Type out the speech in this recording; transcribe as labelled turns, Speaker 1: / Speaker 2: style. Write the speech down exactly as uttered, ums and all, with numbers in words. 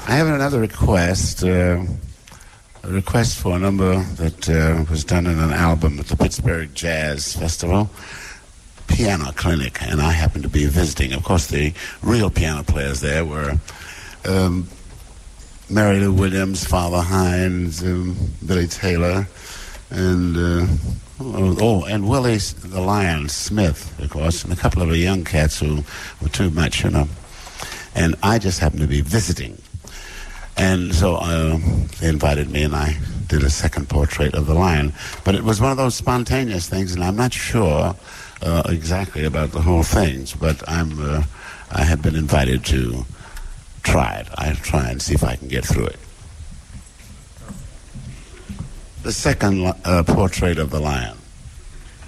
Speaker 1: I have another request, uh, a request for a number that uh, was done in an album at the Pittsburgh Jazz Festival, Piano Clinic, and I happened to be visiting. Of course, the real piano players there were um, Mary Lou Williams, Father Hines, um, Billy Taylor, and uh, oh, oh, and Willie the Lion Smith, of course, and a couple of the young cats who were too much, you know. And I just happened to be visiting. And so uh, they invited me, and I did a second portrait of the lion. But it was one of those spontaneous things, and I'm not sure uh, exactly about the whole things, but I'm, uh, I have been invited to try it. I'll try and see if I can get through it. The second uh, portrait of the lion.